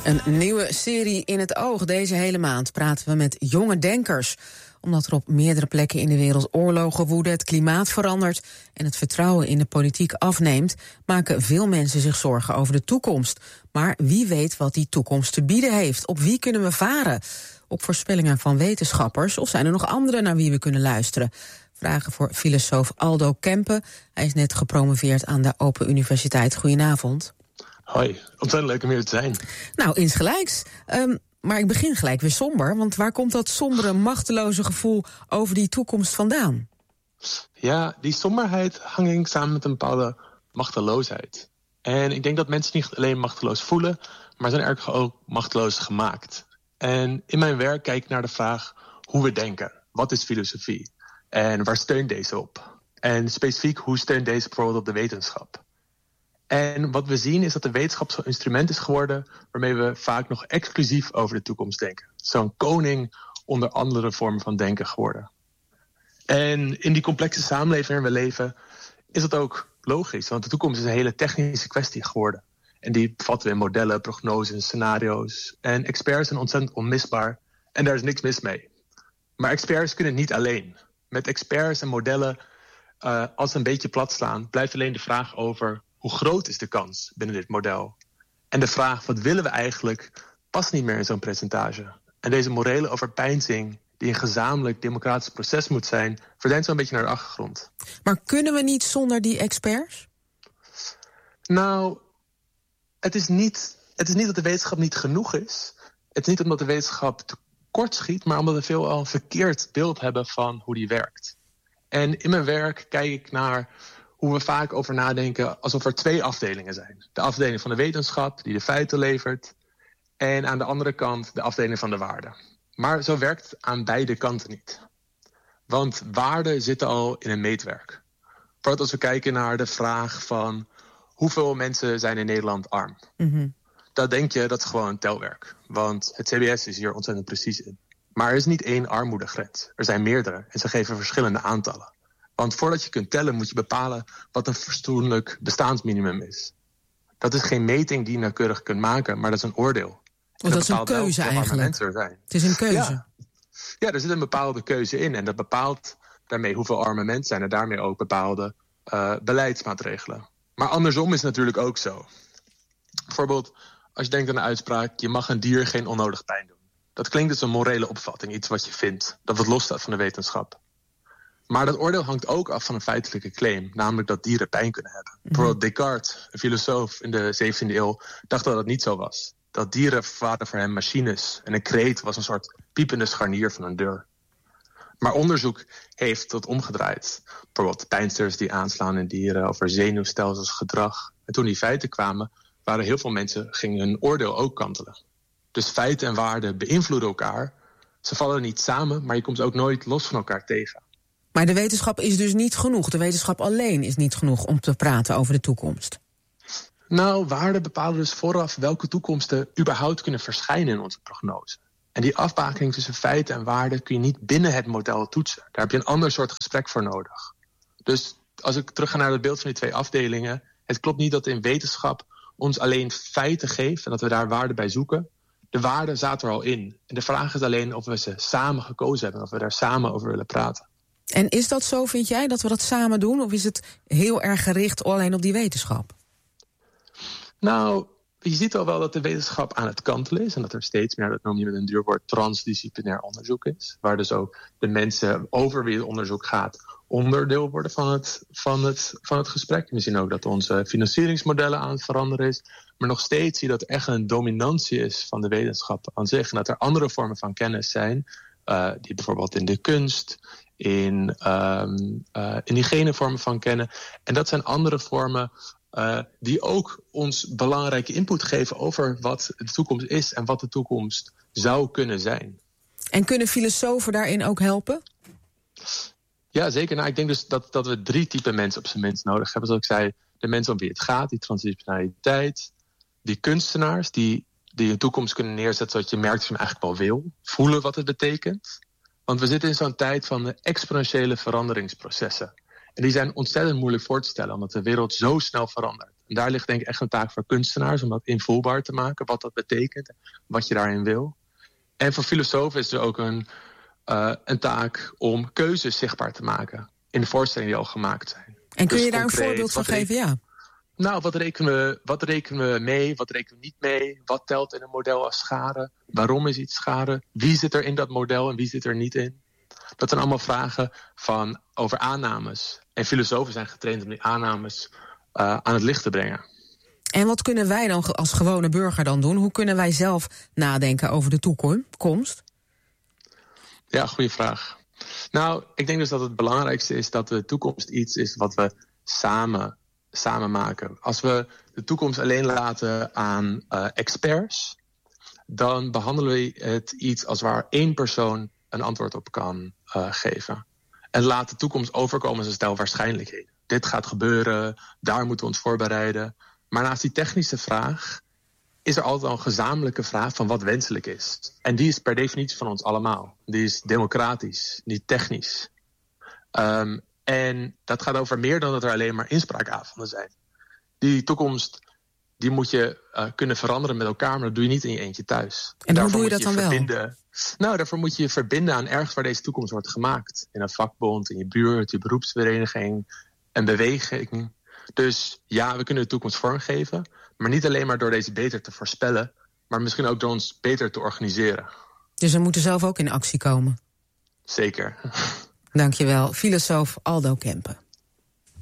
Een nieuwe serie in het oog. Deze hele maand praten we met jonge denkers. Omdat er op meerdere plekken in de wereld oorlogen woeden, het klimaat verandert en het vertrouwen in de politiek afneemt, maken veel mensen zich zorgen over de toekomst. Maar wie weet wat die toekomst te bieden heeft? Op wie kunnen we varen? Op voorspellingen van wetenschappers? Of zijn er nog anderen naar wie we kunnen luisteren? Vragen voor filosoof Aldo Kempe. Hij is net gepromoveerd aan de Open Universiteit. Goedenavond. Hoi, ontzettend leuk om hier te zijn. Nou, insgelijks. Maar ik begin gelijk weer somber, want waar komt dat sombere, machteloze gevoel over die toekomst vandaan? Ja, die somberheid hang samen met een bepaalde machteloosheid. En ik denk dat mensen niet alleen machteloos voelen, maar zijn erg ook machteloos gemaakt. En in mijn werk kijk ik naar de vraag hoe we denken. Wat is filosofie? En waar steunt deze op? En specifiek, hoe steunt deze bijvoorbeeld op de wetenschap? En wat we zien is dat de wetenschap zo'n instrument is geworden waarmee we vaak nog exclusief over de toekomst denken. Zo'n koning onder andere vormen van denken geworden. En in die complexe samenleving waarin we leven is dat ook logisch. Want de toekomst is een hele technische kwestie geworden. En die bevatten we in modellen, prognoses, scenario's. En experts zijn ontzettend onmisbaar en daar is niks mis mee. Maar experts kunnen het niet alleen. Met experts en modellen, als ze een beetje plat slaan, blijft alleen de vraag over hoe groot is de kans binnen dit model? En de vraag, wat willen we eigenlijk, past niet meer in zo'n percentage. En deze morele overpeinzing, die een gezamenlijk democratisch proces moet zijn, verdwijnt zo'n beetje naar de achtergrond. Maar kunnen we niet zonder die experts? Nou, het is niet dat de wetenschap niet genoeg is. Het is niet omdat de wetenschap tekort schiet, maar omdat we veelal een verkeerd beeld hebben van hoe die werkt. En in mijn werk kijk ik naar hoe we vaak over nadenken alsof er twee afdelingen zijn. De afdeling van de wetenschap, die de feiten levert, en aan de andere kant de afdeling van de waarde. Maar zo werkt het aan beide kanten niet. Want waarden zitten al in een meetwerk. Vooral als we kijken naar de vraag van hoeveel mensen zijn in Nederland arm. Mm-hmm. Dan denk je dat is gewoon telwerk. Want het CBS is hier ontzettend precies in. Maar er is niet één armoedegrens. Er zijn meerdere en ze geven verschillende aantallen. Want voordat je kunt tellen moet je bepalen wat een fatsoenlijk bestaansminimum is. Dat is geen meting die je nauwkeurig kunt maken, maar dat is een oordeel. Dat is een keuze eigenlijk. Het is een keuze. Ja, er zit een bepaalde keuze in. En dat bepaalt daarmee hoeveel arme mensen zijn. En daarmee ook bepaalde beleidsmaatregelen. Maar andersom is het natuurlijk ook zo. Bijvoorbeeld, als je denkt aan de uitspraak, je mag een dier geen onnodig pijn doen. Dat klinkt als een morele opvatting, iets wat je vindt. Dat wat losstaat van de wetenschap. Maar dat oordeel hangt ook af van een feitelijke claim. Namelijk dat dieren pijn kunnen hebben. Mm-hmm. Bijvoorbeeld Descartes, een filosoof in de 17e eeuw, dacht dat het niet zo was. Dat dieren waren voor hem machines. En een kreet was een soort piepende scharnier van een deur. Maar onderzoek heeft dat omgedraaid. Bijvoorbeeld pijnsters die aanslaan in dieren over zenuwstelselsgedrag. En toen die feiten kwamen, waren heel veel mensen, gingen hun oordeel ook kantelen. Dus feiten en waarden beïnvloeden elkaar. Ze vallen niet samen, maar je komt ze ook nooit los van elkaar tegen. Maar de wetenschap is dus niet genoeg. De wetenschap alleen is niet genoeg om te praten over de toekomst. Nou, waarden bepalen dus vooraf welke toekomsten überhaupt kunnen verschijnen in onze prognose. En die afbakening tussen feiten en waarden kun je niet binnen het model toetsen. Daar heb je een ander soort gesprek voor nodig. Dus als ik terug ga naar het beeld van die twee afdelingen, het klopt niet dat in wetenschap ons alleen feiten geeft en dat we daar waarden bij zoeken. De waarden zaten er al in. En de vraag is alleen of we ze samen gekozen hebben, of we daar samen over willen praten. En is dat zo, vind jij, dat we dat samen doen? Of is het heel erg gericht alleen op die wetenschap? Nou, je ziet al wel dat de wetenschap aan het kantelen is. En dat er steeds meer, dat noem je met een duur woord, transdisciplinair onderzoek is. Waar dus ook de mensen over wie het onderzoek gaat onderdeel worden van het gesprek. We zien ook dat onze financieringsmodellen aan het veranderen is. Maar nog steeds zie je dat er echt een dominantie is van de wetenschap aan zich. En dat er andere vormen van kennis zijn, die bijvoorbeeld in de kunst, in diegene vormen van kennen. En dat zijn andere vormen die ook ons belangrijke input geven over wat de toekomst is en wat de toekomst zou kunnen zijn. En kunnen filosofen daarin ook helpen? Ja, zeker. Nou, ik denk dus dat we 3 typen mensen op zijn minst nodig hebben. Zoals ik zei, de mensen om wie het gaat, die transdisciplinariteit. Die kunstenaars die een toekomst kunnen neerzetten zodat je merkt dat je hem eigenlijk wel wil. Voelen wat het betekent. Want we zitten in zo'n tijd van exponentiële veranderingsprocessen. En die zijn ontzettend moeilijk voor te stellen, omdat de wereld zo snel verandert. En daar ligt denk ik echt een taak voor kunstenaars om dat invoelbaar te maken, wat dat betekent, wat je daarin wil. En voor filosofen is er ook een taak om keuzes zichtbaar te maken in de voorstellingen die al gemaakt zijn. En kun je daar een voorbeeld van geven? Ja. Nou, wat rekenen we mee, wat rekenen we niet mee? Wat telt in een model als schade? Waarom is iets schade? Wie zit er in dat model en wie zit er niet in? Dat zijn allemaal vragen over aannames. En filosofen zijn getraind om die aannames aan het licht te brengen. En wat kunnen wij dan als gewone burger dan doen? Hoe kunnen wij zelf nadenken over de toekomst? Ja, goede vraag. Nou, ik denk dus dat het belangrijkste is dat de toekomst iets is wat we samen maken. Als we de toekomst alleen laten aan experts, dan behandelen we het iets als waar één persoon een antwoord op kan geven. En laat de toekomst overkomen als een stel waarschijnlijkheden. Dit gaat gebeuren, daar moeten we ons voorbereiden. Maar naast die technische vraag is er altijd al een gezamenlijke vraag van wat wenselijk is. En die is per definitie van ons allemaal. Die is democratisch, niet technisch. En dat gaat over meer dan dat er alleen maar inspraakavonden zijn. Die toekomst die moet je kunnen veranderen met elkaar, maar dat doe je niet in je eentje thuis. En hoe doe je dat dan wel? Nou, daarvoor moet je je verbinden aan ergens waar deze toekomst wordt gemaakt. In een vakbond, in je buurt, je beroepsvereniging, een beweging. Dus ja, we kunnen de toekomst vormgeven, maar niet alleen maar door deze beter te voorspellen, maar misschien ook door ons beter te organiseren. Dus we moeten zelf ook in actie komen? Zeker. Dankjewel, filosoof Aldo Kempen.